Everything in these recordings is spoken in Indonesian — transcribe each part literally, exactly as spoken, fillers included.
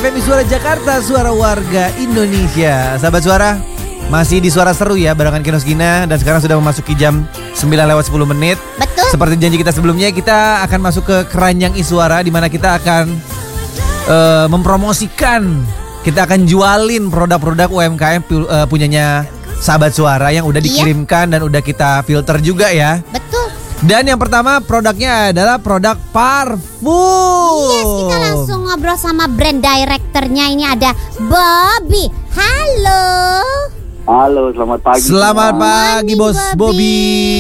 F M Suara Jakarta, suara warga Indonesia. Sahabat suara, masih di Suara Seru ya, barengan Kinos Gina. Dan sekarang sudah memasuki jam sembilan lewat sepuluh menit. Betul. Seperti janji kita sebelumnya, kita akan masuk ke keranjang Iswara, di mana kita akan uh, mempromosikan, kita akan jualin produk-produk U M K M uh, punyanya sahabat suara yang udah dikirimkan, iya, dan udah kita filter juga ya. Betul. Dan yang pertama produknya adalah produk parfum. Yes, kita langsung ngobrol sama brand directornya. Ini ada Bobby. Halo. Halo, selamat pagi. Selamat semua. pagi, Bos Bobby.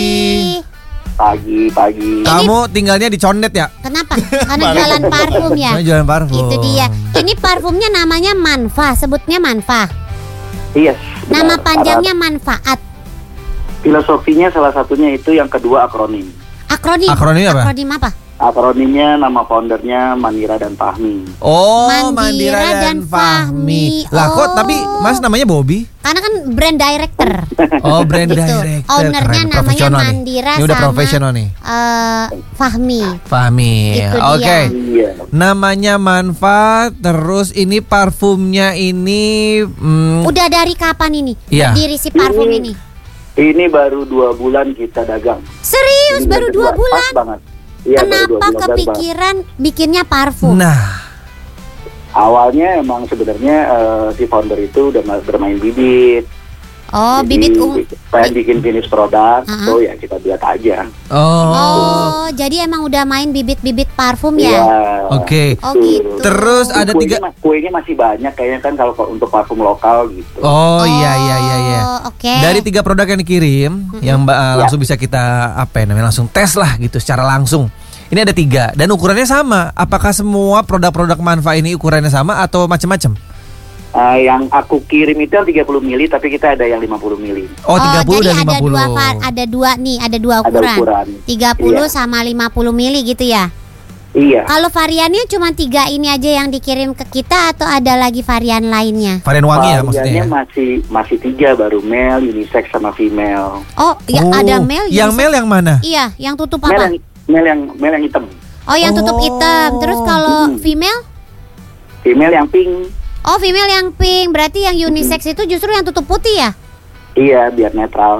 Pagi, pagi. Kamu tinggalnya di Condet ya? Kenapa? Karena jualan parfum ya. Karena jualan parfum. Itu dia. Ini parfumnya namanya Manfa, sebutnya Manfa. Yes. Nama benar. panjangnya Manfaat. Filosofinya salah satunya itu yang kedua akronim. Akronim. Akronim apa? Akronim apa? Akronimnya nama foundernya Mandira dan Fahmi. Oh, Mandira Mandira dan, dan Fahmi. Fahmi. Lah kok Oh. tapi Mas namanya Bobby? Karena kan brand director. Oh, brand Gitu. director. Ownernya Keren, namanya profesional nih. Mandira Ini udah sama, profesional nih. eh, Fahmi. Fahmi. Itu Oke. dia. Iya. Namanya Manfa, terus ini parfumnya ini hmm, Udah dari kapan ini? Iya. Berdiri si parfum Ini- ini. Ini baru dua bulan kita dagang. Serius Ini baru dua pas bulan? banget. Iya, baru dua Kenapa bulan, baru banget. kepikiran bikinnya parfum? nah, Awalnya emang sebenarnya eh, si founder itu udah ma- bermain bibit. Oh, Jadi, bibit ungu. pengen bikin finish produk, Uh-huh. so ya kita buat aja. oh. Oh, jadi emang udah main bibit-bibit parfum Iya. ya? Oke. Oh, gitu. Terus ada kuenya, tiga. ma- kuenya masih banyak kayaknya kan kalau untuk parfum lokal gitu. Oh, iya iya iya iya. Oh, oke. Dari tiga produk yang dikirim, yang Mbak uh, langsung bisa kita apa ya namanya langsung tes lah gitu secara langsung. Ini ada tiga dan ukurannya sama. Apakah semua produk-produk Manfa ini ukurannya sama atau macam-macam? Uh, yang aku kirim itu yang tiga puluh mili, tapi kita ada yang lima puluh mili. Oh, tiga puluh jadi dan lima ada puluh. dua var- ada dua nih, ada dua Ada ukuran. ukuran. tiga puluh Iya. sama lima puluh mili gitu ya? Iya. Kalau variannya cuma tiga ini aja yang dikirim ke kita atau ada lagi varian lainnya? Varian wangi ya maksudnya. Variannya Ya? masih masih tiga, baru male, unisex sama female. Oh, ya Oh, ada male. Yang unisex. male yang mana? Iya, yang tutup Male apa? yang male yang male yang hitam, Oh, yang tutup Oh. hitam. Terus kalau Hmm. female? female yang pink. Oh, female yang pink. Berarti yang unisex itu justru yang tutup putih ya? Iya, biar netral.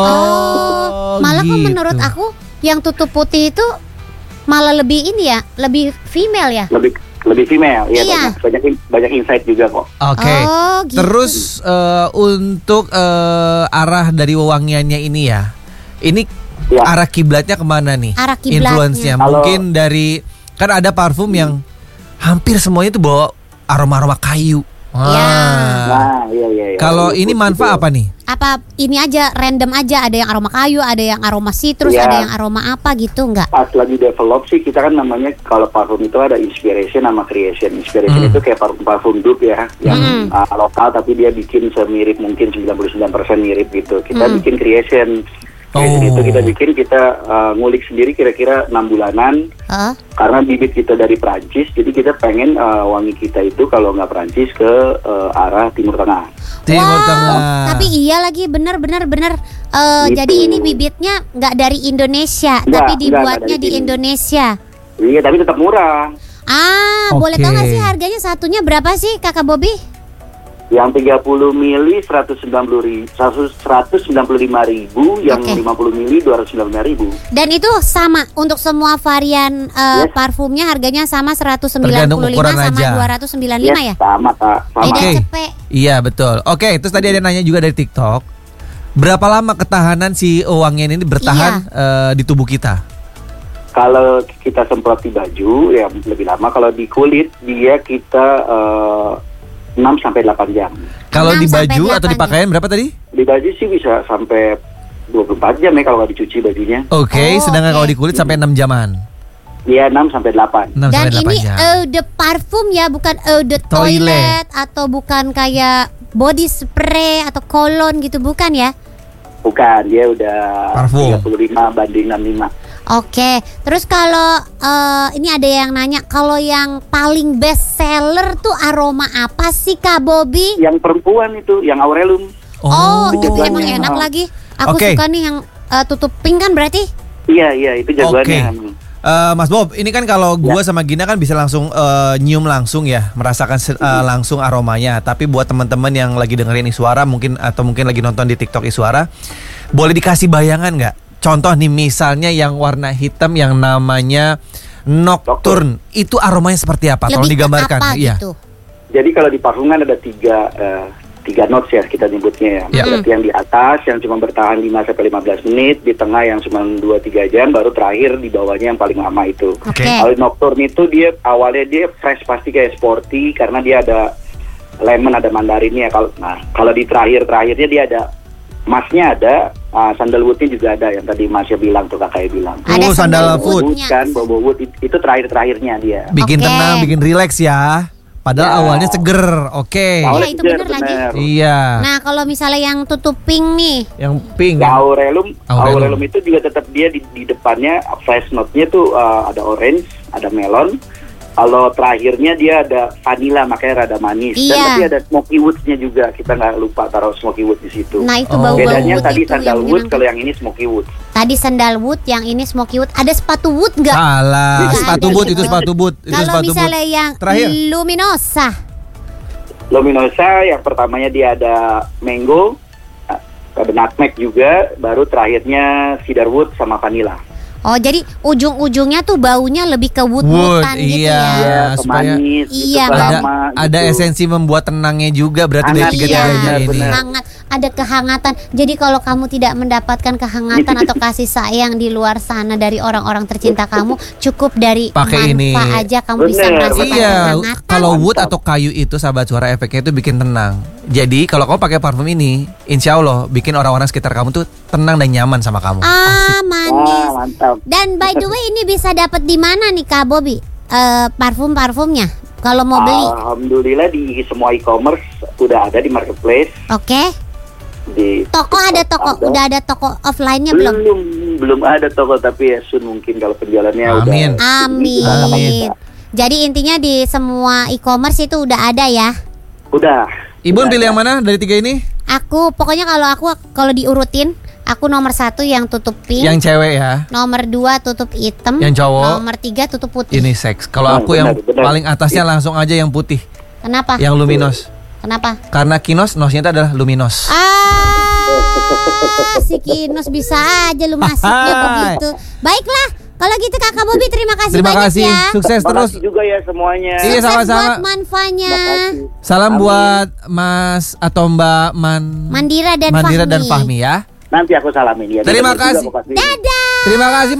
Oh, malah kok gitu. menurut aku yang tutup putih itu malah lebih ini ya, lebih female ya? Lebih lebih female. Iya, Iya. banyak banyak in- banyak insight juga kok. Oke. Oh, gitu. Terus eh, untuk eh, arah dari wewangiannya ini ya, ini Ya. arah kiblatnya kemana nih? Arah kiblatnya. Influence-nya Kalau- mungkin dari kan ada parfum yang hampir semuanya itu bawa aroma-aroma kayu. Ya. Nah, iya iya iya. Kalau Itu- ini Manfa itu. apa nih? Apa ini aja random aja, ada yang aroma kayu, ada yang aroma citrus, Iya. ada yang aroma apa gitu enggak? Pas lagi develop sih kita kan namanya kalau parfum itu ada inspiration sama creation. Inspiration Hmm. itu kayak parfum parfum dupe ya, yang Hmm. uh, lokal tapi dia bikin semirip mungkin sembilan puluh sembilan persen mirip gitu. Kita Hmm. bikin creation. Creation Oh. itu kita bikin kita uh, ngulik sendiri kira-kira enam bulanan Heeh. karena bibit kita dari Prancis. Jadi kita pengen uh, wangi kita itu kalau nggak Prancis ke uh, arah Timur Tengah. Timur Wow, Tengah. tapi iya lagi bener bener bener. Eh, Gitu. Jadi ini bibitnya nggak dari Indonesia, Nggak, tapi nggak, dibuatnya nggak dari di sini. Indonesia. Iya tapi tetap murah. Ah, boleh Oke. tahu nggak sih harganya satunya berapa sih, Kakak Bobby? Yang tiga puluh mili seratus sembilan puluh ribu, seratus sembilan puluh lima ribu, yang Oke. lima puluh mili dua ratus sembilan puluh lima ribu. Dan itu sama untuk semua varian eh, Yes. parfumnya harganya sama seratus sembilan Tergantung puluh lima ukuran sama aja. dua ratus sembilan puluh lima ya? Sama kak, sama. Beda Oke. cepet. Iya betul. Oke, terus tadi ada yang nanya juga dari TikTok. Berapa lama ketahanan si wangian ini bertahan eh, di tubuh kita? Kalau kita semprot di baju ya lebih lama. Kalau di kulit dia kita eh, enam sampai delapan jam. Kalau enam di sampai baju atau di delapan pakaian berapa tadi? Di baju sih bisa sampai dua puluh empat jam ya kalau nggak dicuci bajunya. Oke, Oh, sedangkan oke. kalau di kulit sampai enam jaman. Iya enam sampai delapan. enam Dan sampai delapan ini jam. eau de parfum ya, bukan eau de Toilet. toilet atau bukan kayak body spray atau cologne gitu, bukan ya? Bukan, dia udah Parfum. tiga puluh lima banding enam puluh lima. Oke, terus kalau eh, ini ada yang nanya, kalau yang paling best seller tuh aroma apa sih, Kak Bobby? Yang perempuan itu, yang Aurelum. Oh, itu itu emang jagoannya. enak lagi. Aku Oke. suka nih yang eh, tutup pink kan berarti? Iya iya itu jagoannya. Oke. Uh, Mas Bob, ini kan kalau gue sama Gina kan bisa langsung uh, nyium langsung ya, merasakan uh, langsung aromanya. Tapi buat teman-teman yang lagi dengerin Iswara mungkin atau mungkin lagi nonton di TikTok Iswara, boleh dikasih bayangan nggak? Contoh nih misalnya yang warna hitam yang namanya Nocturne, itu aromanya seperti apa? Tolong digambarkan. Apa iya. gitu? Jadi kalau di parfum kan ada tiga uh, tiga notes ya kita nyebutnya ya. Ya. Berarti yang di atas yang cuma bertahan lima sampai lima belas menit, di tengah yang cuma dua tiga jam, baru terakhir di bawahnya yang paling lama itu. Oke. Okay. Kalau Nocturne itu dia awalnya dia fresh pasti kayak sporty karena dia ada lemon, ada mandarinnya. Kalau nah kalau di terakhir-terakhirnya dia ada masnya ada, uh, sandalwoodnya juga ada yang tadi Masnya bilang tuh kakaknya bilang. Ada Oh, sandalwood. sandalwoodnya. Kan bobo wood itu, itu terakhir-terakhirnya dia. Bikin Oke. tenang, bikin relax ya. Padahal Ya. awalnya seger, oke. Awalnya Iya, itu seger, bener lagi. bener. Iya. Nah, kalau misalnya yang tutup pink nih, Yang pink. Ya, Aurelum, Aurelum. Aurelum itu juga tetap dia di, di depannya fresh note-nya tuh uh, ada orange, ada melon. Kalau terakhirnya dia ada vanilla, makanya rada manis. Dan Iya. tapi ada smoky woods-nya juga. Kita nggak lupa taruh smoky wood di situ. nah itu Oh. bau-bau Bedanya wood tadi itu yang sandalwood, menyenangkan. kalau yang ini smoky wood. Tadi sandalwood, yang ini smoky wood. Ada sepatu wood nggak? Salah. Nggak Sepatu ada boot gitu. itu sepatu boot. Itu Kalau sepatu boot. misalnya yang Terakhir. luminosa, Luminosa yang pertamanya dia ada mango, ada nutmeg juga, baru terakhirnya cedarwood sama vanilla. oh jadi ujung-ujungnya tuh baunya lebih ke wood-woodan Wood, gitu iya. ya. Ya, supaya- kemanis, Iya, gitu, Ada lama, ada gitu. esensi membuat tenangnya juga berarti dari Hangat, tiga-tiganya iya, ini. benar. Hangat, ada kehangatan. Jadi kalau kamu tidak mendapatkan kehangatan atau kasih sayang di luar sana dari orang-orang tercinta kamu, cukup dari Pakai ini. manfa aja kamu bisa Bener, merasakan Iya, kehangatan. kalau wood Mantap. atau kayu itu sahabat suara efeknya itu bikin tenang. Jadi kalau kamu pakai parfum ini, insya Allah bikin orang-orang sekitar kamu tuh tenang dan nyaman sama kamu. Ah, manis. Wah, mantap. Dan by the way ini bisa dapat di mana nih Kak Bobby? Eh, parfum-parfumnya kalau mau beli. Alhamdulillah di semua e-commerce udah ada di marketplace. Oke. Di Toko ada toko, ada. udah ada toko offline-nya belum? belum belum ada toko, tapi ya soon mungkin kalau penjualannya Amin. udah Amin. Amin. Jadi intinya di semua e-commerce itu udah ada ya. udah. Ibun Udah pilih ada. yang mana dari tiga ini? Aku pokoknya kalau aku kalau diurutin, aku nomor satu yang tutup pink, Yang cewek ya. nomor dua tutup hitam, Yang cowok. nomor tiga tutup putih. Ini seks. Kalau Oh, aku yang benar, benar. paling atasnya langsung aja yang putih, Kenapa? yang luminos. Kenapa? Karena kinos, nosnya itu adalah luminos. Ah, si Kinus bisa aja lu masuknya begitu. Baiklah, kalau gitu Kakak Bobby terima kasih Terima banyak kasih, ya. sukses terus. Makasih juga ya semuanya. Iya, Sukses sama-sama. buat manfanya. Makasih. Salam Amin. buat Mas atau Mbak Man Mandira dan Mandira Fahmi. dan Fahmi ya. Nanti aku salamin ya. Terima Juga kasih. aku kasih. Dadah. Terima kasih.